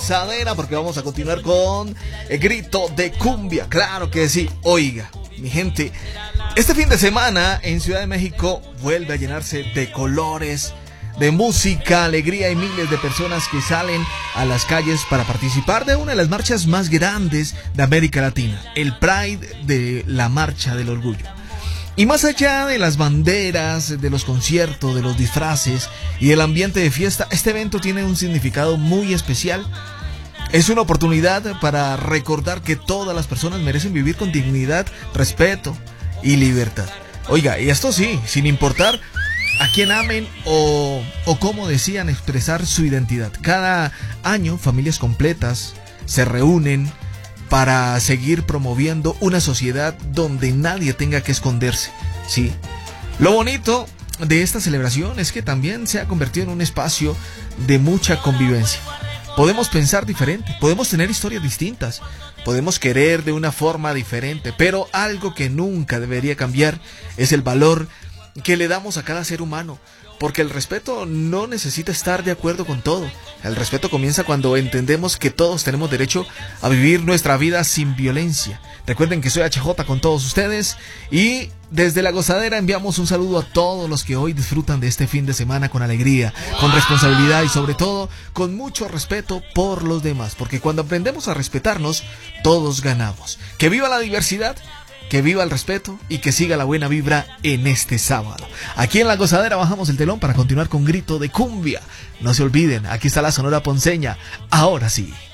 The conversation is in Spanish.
Gozadera, porque vamos a continuar con el grito de cumbia. Claro que sí. Oiga, mi gente, este fin de semana en Ciudad de México vuelve a llenarse de colores, de música, alegría y miles de personas que salen a las calles para participar de una de las marchas más grandes de América Latina, el Pride, de la Marcha del Orgullo. Y más allá de las banderas, de los conciertos, de los disfraces y del ambiente de fiesta, este evento tiene un significado muy especial. Es una oportunidad para recordar que todas las personas merecen vivir con dignidad, respeto y libertad. Oiga, y esto sí, sin importar a quién amen o cómo decidan expresar su identidad. Cada año familias completas se reúnen para seguir promoviendo una sociedad donde nadie tenga que esconderse, ¿sí? Lo bonito de esta celebración es que también se ha convertido en un espacio de mucha convivencia. Podemos pensar diferente, podemos tener historias distintas, podemos querer de una forma diferente, pero algo que nunca debería cambiar es el valor que le damos a cada ser humano, porque el respeto no necesita estar de acuerdo con todo. El respeto comienza cuando entendemos que todos tenemos derecho a vivir nuestra vida sin violencia. Recuerden que soy HJ con todos ustedes y desde La Gozadera enviamos un saludo a todos los que hoy disfrutan de este fin de semana con alegría, con responsabilidad y sobre todo con mucho respeto por los demás, porque cuando aprendemos a respetarnos, todos ganamos. ¡Que viva la diversidad! Que viva el respeto y que siga la buena vibra en este sábado. Aquí en La Gozadera bajamos el telón para continuar con grito de cumbia. No se olviden, aquí está la Sonora Ponceña. Ahora sí.